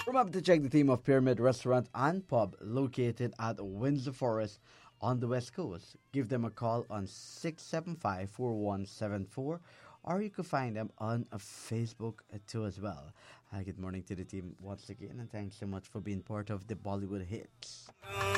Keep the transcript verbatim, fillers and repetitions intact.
Remember to check the team of Pyramid Restaurant and Pub located at Windsor Forest on the West Coast. Give them a call on six seven five, four one seven four, or you can find them on uh, Facebook uh, too as well. Uh, good morning to the team once again, and thanks so much for being part of the Bollywood Hits.